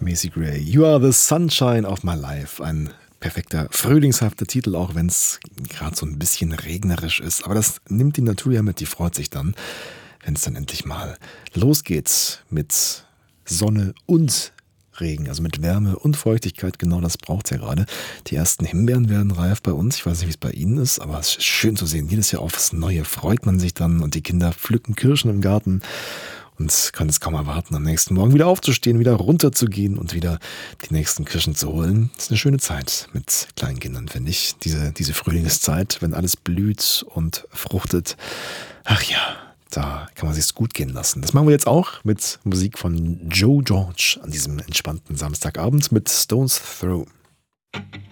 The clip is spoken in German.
Macy Gray, You Are the Sunshine of My Life. Ein perfekter, frühlingshafter Titel, auch wenn es gerade so ein bisschen regnerisch ist. Aber das nimmt die Natur ja mit, die freut sich dann, wenn es dann endlich mal losgeht mit Sonne und Regen, also mit Wärme und Feuchtigkeit. Genau das braucht es ja gerade. Die ersten Himbeeren werden reif bei uns. Ich weiß nicht, wie es bei Ihnen ist, aber es ist schön zu sehen. Jedes Jahr aufs Neue freut man sich dann und die Kinder pflücken Kirschen im Garten und können es kaum erwarten, am nächsten Morgen wieder aufzustehen, wieder runterzugehen und wieder die nächsten Kirschen zu holen. Das ist eine schöne Zeit mit kleinen Kindern, finde ich. Diese Frühlingszeit, wenn alles blüht und fruchtet. Ach ja, da kann man sich's gut gehen lassen. Das machen wir jetzt auch mit Musik von Joe George an diesem entspannten Samstagabend mit Stones Throw.